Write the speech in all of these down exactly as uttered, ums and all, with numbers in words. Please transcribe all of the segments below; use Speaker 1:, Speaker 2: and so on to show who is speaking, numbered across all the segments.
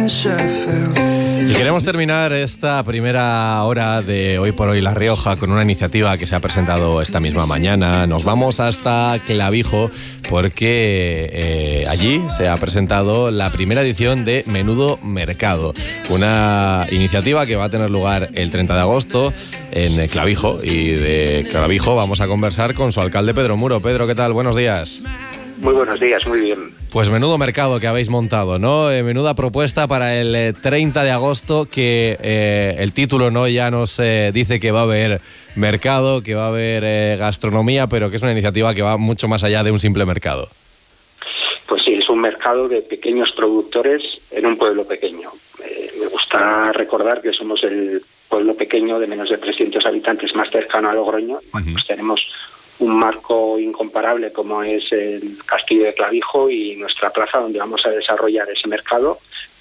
Speaker 1: Y queremos terminar esta primera hora de Hoy por Hoy La Rioja con una iniciativa que se ha presentado esta misma mañana. Nos vamos hasta Clavijo porque eh, allí se ha presentado la primera edición de Menudo Mercado, una iniciativa que va a tener lugar el treinta de agosto en Clavijo, y de Clavijo vamos a conversar con su alcalde Pedro Muro. Pedro, ¿qué tal? Buenos días.
Speaker 2: Muy buenos días, muy bien.
Speaker 1: Pues menudo mercado que habéis montado, ¿no? Eh, menuda propuesta para el eh, treinta de agosto, que eh, el título no ya nos eh, dice que va a haber mercado, que va a haber eh, gastronomía, pero que es una iniciativa que va mucho más allá de un simple mercado.
Speaker 2: Pues sí, es un mercado de pequeños productores en un pueblo pequeño. Eh, me gusta recordar que somos el pueblo pequeño de menos de trescientos habitantes más cercano a Logroño. Bueno, pues tenemos un marco incomparable como es el Castillo de Clavijo y nuestra plaza donde vamos a desarrollar ese mercado.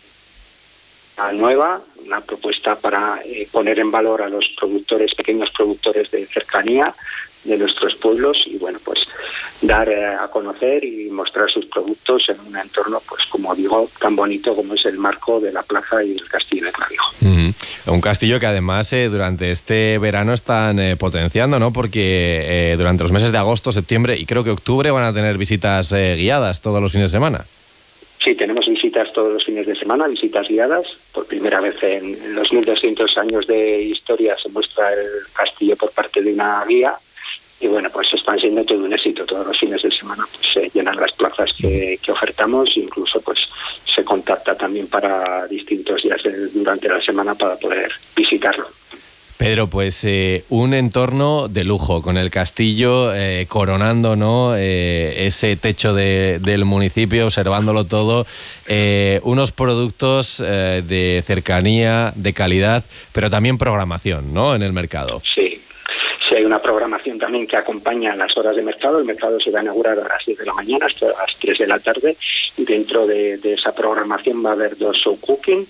Speaker 2: Una nueva, una propuesta para eh, poner en valor a los productores, pequeños productores de cercanía de nuestros pueblos y bueno, pues dar eh, a conocer y mostrar sus productos en un entorno, pues como digo, tan bonito como es el marco de la plaza y el Castillo de Clavijo.
Speaker 1: Mm-hmm. Un castillo que además eh, durante este verano están eh, potenciando, ¿no? Porque eh, durante los meses de agosto, septiembre y creo que octubre van a tener visitas eh, guiadas todos los fines de semana.
Speaker 2: Sí, tenemos visitas todos los fines de semana, visitas guiadas. Por primera vez en, en los mil doscientos años de historia se muestra el castillo por parte de una guía. Y bueno, pues están siendo todo un éxito. Todos los fines de semana pues se llenan las plazas que, que ofertamos, incluso pues se contacta también para distintos días de, durante la semana para poder visitarlo.
Speaker 1: Pedro, pues eh, un entorno de lujo, con el castillo eh, coronando, ¿no? Eh, ese techo de, del municipio, observándolo todo, eh, unos productos eh, de cercanía, de calidad, pero también programación, ¿no? En el mercado.
Speaker 2: Sí. Sí, hay una programación también que acompaña las horas de mercado. El mercado se va a inaugurar a las diez de la mañana hasta las tres de la tarde y dentro de, de esa programación va a haber dos show cooking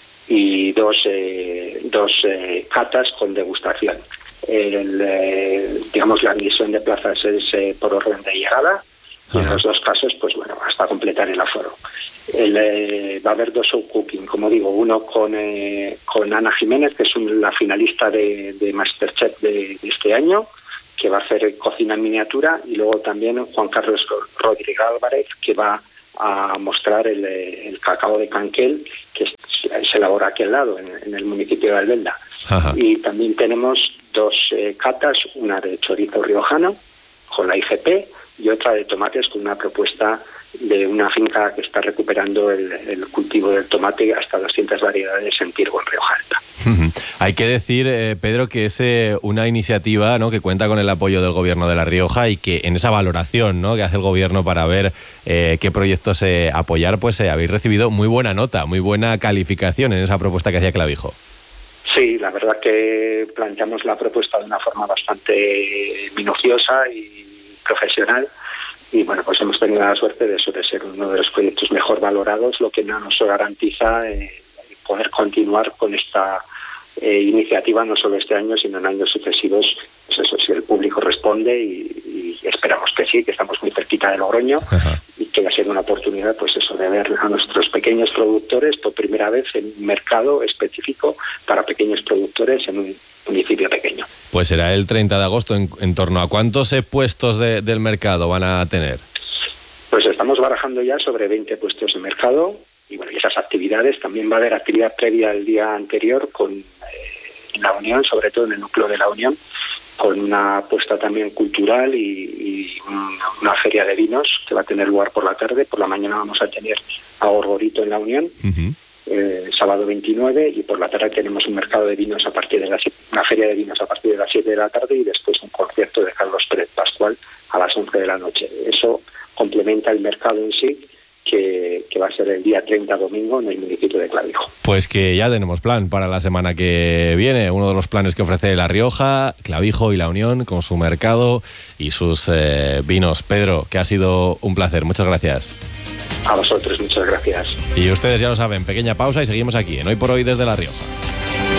Speaker 2: y dos, eh, dos eh, catas con degustación. El, eh, digamos, la admisión de plazas es eh, por orden de llegada y en los dos casos, pues bueno, hasta completar el aforo. El, eh, va a haber dos show cooking, como digo, uno con eh, con Ana Jiménez, que es un, la finalista de, de Masterchef de, de este año, que va a hacer cocina en miniatura, y luego también Juan Carlos Rodríguez Álvarez, que va a mostrar el, el cacao de Canquel, que se elabora aquí al lado, en, en el municipio de Albelda. Ajá. Y también tenemos dos eh, catas, una de chorizo riojano con la I G P y otra de tomates con una propuesta de una finca que está recuperando el, el cultivo del tomate hasta doscientas variedades en Tirgo, en Rioja Alta.
Speaker 1: Hay que decir, eh, Pedro, que es eh, una iniciativa, ¿no?, que cuenta con el apoyo del Gobierno de La Rioja y que en esa valoración, ¿no?, que hace el Gobierno para ver eh, qué proyectos eh, apoyar, pues eh, habéis recibido muy buena nota, muy buena calificación en esa propuesta que hacía Clavijo.
Speaker 2: Sí, la verdad que planteamos la propuesta de una forma bastante minuciosa y profesional. Y bueno, pues hemos tenido la suerte de eso, de ser uno de los proyectos mejor valorados, lo que nos garantiza eh, poder continuar con esta eh, iniciativa no solo este año, sino en años sucesivos. Pues eso, si el público responde y, y esperamos que sí, que estamos muy cerquita de Logroño. Ajá. Y que va a ser una oportunidad, pues eso, de ver a nuestros pequeños productores por primera vez en un mercado específico para pequeños productores en un municipio pequeño.
Speaker 1: Pues será el treinta de agosto. ¿En, en torno a cuántos eh, puestos de, del mercado van a tener?
Speaker 2: Pues estamos barajando ya sobre veinte puestos de mercado y bueno, y esas actividades. También va a haber actividad previa el día anterior con eh, en la Unión, sobre todo en el núcleo de la Unión, con una apuesta también cultural y, y una feria de vinos que va a tener lugar por la tarde. Por la mañana vamos a tener a Gorgorito en la Unión. Uh-huh. Eh, sábado veintinueve, y por la tarde tenemos un mercado de vinos a partir de las una feria de vinos a partir de las siete de la tarde y después un concierto de Carlos Pérez Pascual a las once de la noche. Eso complementa el mercado en sí, que, que va a ser el día treinta, domingo, en el municipio de Clavijo.
Speaker 1: Pues que ya tenemos plan para la semana que viene, uno de los planes que ofrece La Rioja, Clavijo y La Unión, con su mercado y sus eh, vinos. Pedro, que ha sido un placer, muchas gracias.
Speaker 2: A vosotros, muchas gracias.
Speaker 1: Y ustedes ya lo saben, pequeña pausa y seguimos aquí en Hoy por Hoy desde La Rioja.